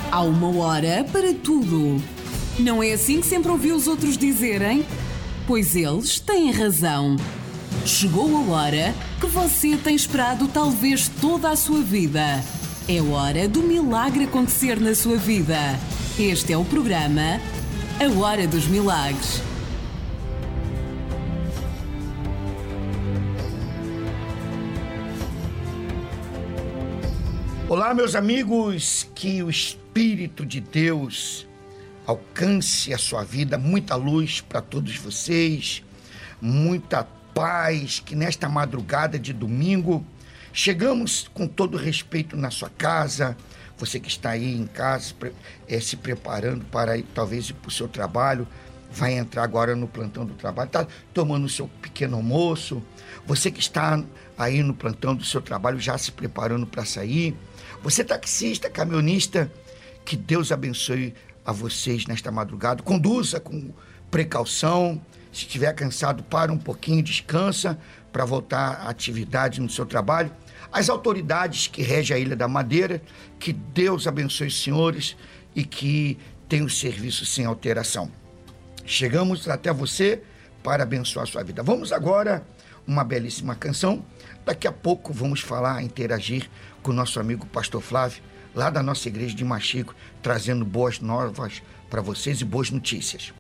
Há uma hora para tudo. Não é assim que sempre ouvi os outros dizerem? Pois eles têm razão. Chegou a hora que você tem esperado talvez toda a sua vida. É hora do milagre acontecer na sua vida. Este é o programa A Hora dos Milagres. Olá, meus amigos, que o Espírito de Deus alcance a sua vida, muita luz para todos vocês, muita paz, que nesta madrugada de domingo chegamos com todo respeito na sua casa, você que está aí em casa se preparando para ir, talvez ir para o seu trabalho, vai entrar agora no plantão do trabalho, está tomando o seu pequeno almoço, você que está aí no plantão do seu trabalho já se preparando para sair, você taxista, caminhonista, que Deus abençoe a vocês nesta madrugada, conduza com precaução, se estiver cansado, para um pouquinho, descansa para voltar à atividade no seu trabalho. As autoridades que regem a Ilha da Madeira, que Deus abençoe os senhores e que tenham o serviço sem alteração. Chegamos até você para abençoar a sua vida. Vamos agora, uma belíssima canção. Daqui a pouco vamos falar, interagir com o nosso amigo Pastor Flávio, lá da nossa igreja de Maxico, trazendo boas novas para vocês e boas notícias.